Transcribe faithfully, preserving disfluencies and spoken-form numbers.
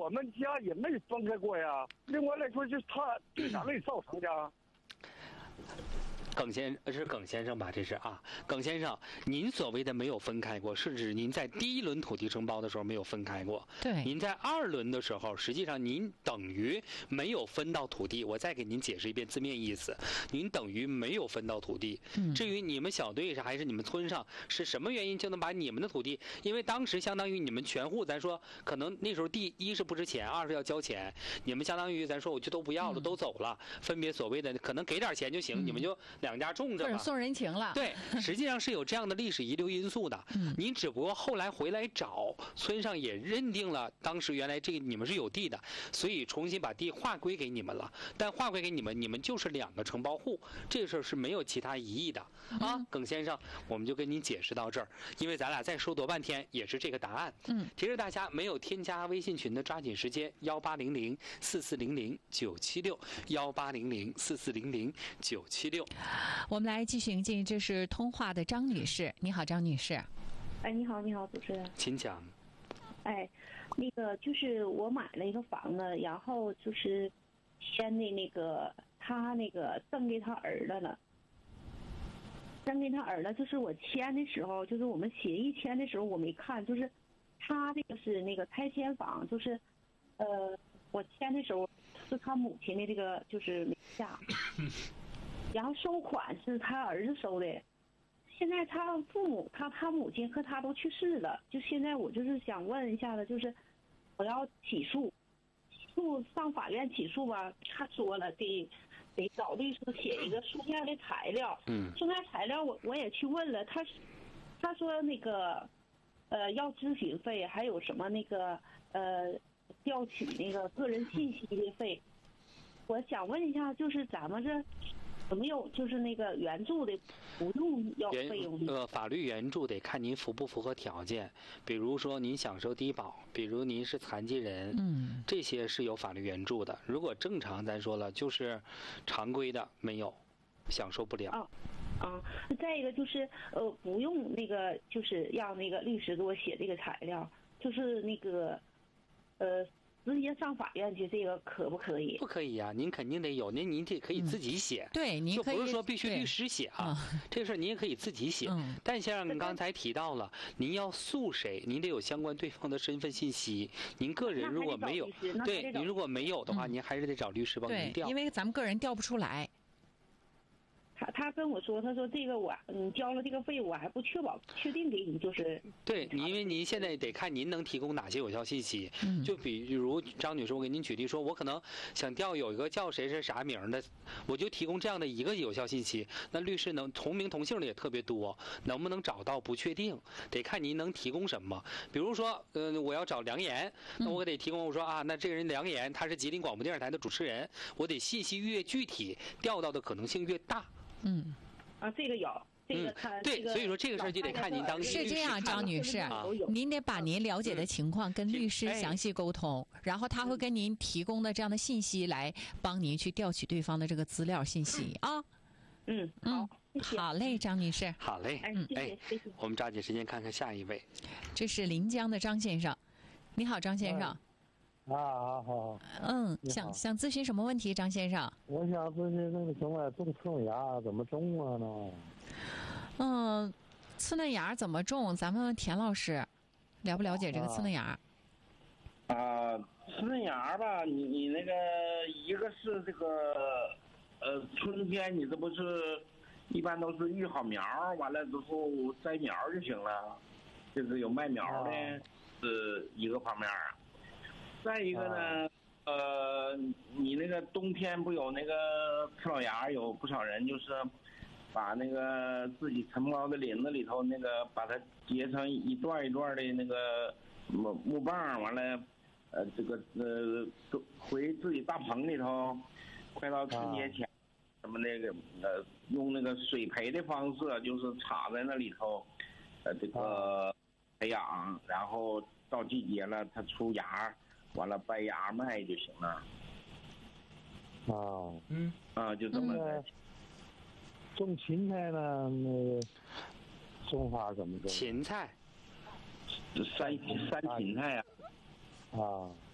我们家也没分开过呀。另外来说，就是他对哪类造成的？ 耿先是耿先生吧？这是啊，耿先生，您所谓的没有分开过，是指您在第一轮土地承包的时候没有分开过。 对， 您在二轮的时候，实际上您等于没有分到土地。我再给您解释一遍字面意思，您等于没有分到土地。 嗯， 至于你们小队上还是你们村上是什么原因就能把你们的土地，因为当时相当于你们全户，咱说可能那时候地一是不值钱，二是要交钱，你们相当于咱说我就都不要了，嗯、都走了，分别所谓的可能给点钱就行，嗯、你们就两家种着吧， 或者送人情了。 对，实际上是有这样的历史遗留因素的。嗯，你只不过后来回来找村上也认定了当时原来这个你们是有地的，所以重新把地划归给你们了。但划归给你们，你们就是两个承包户，这个事儿是没有其他疑义的啊。嗯、耿先生，我们就跟您解释到这儿，因为咱俩再说多半天也是这个答案。嗯，提示大家没有添加微信群的抓紧时间，幺八零零四四零零九七六，幺八零零四四零零九七六。 我们来继续迎进，这是通话的张女士。你好，张女士。 哎，你好，你好，主持人。 请讲。 哎，那个就是我买了一个房子，然后就是签的那个他那个赠给他儿子了，赠给他儿子。就是我签的时候，就是我们协议签的时候我没看，就是他这个是那个拆迁房，就是呃，我签的时候是他母亲的这个就是名下。然后收款是他儿子收的，现在他父母他他母亲和他都去世了，就现在我就是想问一下子，就是我要起诉，起诉上法院起诉吧，他说了得得找律师写一个书面的材料，嗯，书面材料我我也去问了，他他说那个呃要咨询费，还有什么那个呃调取那个个人信息的费，我想问一下，就是咱们这。有没有就是那个援助的不用要费用的？ 呃，法律援助得看您符不符合条件，比如说您享受低保，比如您是残疾人，嗯，这些是有法律援助的。如果正常，咱说了就是常规的没有，享受不了。 啊，啊，再一个就是呃，不用那个就是让那个律师给我写这个材料，就是那个呃。直接上法院去，这个可不可以？ 不可以呀、啊，您肯定得有，那您这可以自己写。 嗯、对，您可以就不是说必须律师写啊，嗯、这个事儿您也可以自己写。嗯、但先生刚才提到了，您要诉谁，您得有相关对方的身份信息。您个人如果没有，对，您如果没有的话，嗯、您还是得找律师帮您调。 因为咱们个人调不出来。 他他跟我说，他说这个我你交了这个费，我还不确保确定给你就是对，因为您现在得看您能提供哪些有效信息。嗯，就比如张女士，我给您举例说，我可能想调有一个叫谁是啥名的，我就提供这样的一个有效信息。那律师能同名同姓的也特别多，能不能找到不确定，得看您能提供什么。比如说，呃，我要找梁岩，那我得提供我说啊，那这个人梁岩他是吉林广播电视台的主持人，我得信息越具体，调到的可能性越大。 嗯， 啊，这个有，这个他、 嗯、对，所以说这个事儿就得看您当是这样，张女士，啊、您得把您了解的情况跟律师详细沟通，嗯、然后他会跟您提供的这样的信息来帮您去调取对方的这个资料信息啊。 嗯嗯，好嘞，张女士， 好嘞， 嗯， 哎，我们抓紧时间看看下一位， 这是临江的张先生，你好，张先生。 啊，好好。 嗯，想想咨询什么问题，张先生？ 我想咨询那个什么种刺嫩芽怎么种啊呢？ 嗯，刺嫩芽怎么种？咱们田老师了不了解这个刺嫩芽？ 啊，刺嫩芽吧，你你那个一个是这个呃春天，你这不是一般都是育好苗，完了之后摘苗就行了，就是有卖苗的，是一个方面。再一个呢，呃，你那个冬天不有那个刺老芽，有不少人就是把那个自己承包的林子里头那个把它结成一段一段的那个木木棒，完了，呃，这个呃回自己大棚里头，快到春节前，什么那个呃用那个水培的方式，就是插在那里头，呃这个培养，然后到季节了它出芽。完了掰芽卖就行了。 啊， 嗯， 啊，就这么的。 种芹菜呢，那个种法怎么种？ 芹菜， 山山芹菜呀、 啊。啊。